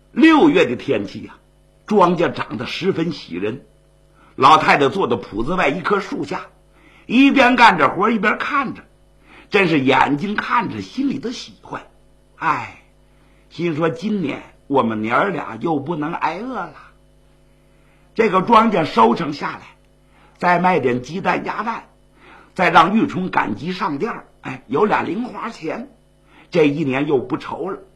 6月的天气呀，庄稼长得十分喜人。老太太坐在铺子外一棵树下，一边干着活一边看着，真是眼睛看着心里的喜欢。哎，心说今年我们娘儿俩又不能挨饿了。这个庄稼收成下来，再卖点鸡蛋鸭蛋，再让玉冲赶集上店，哎，有俩零花钱，这一年又不愁了。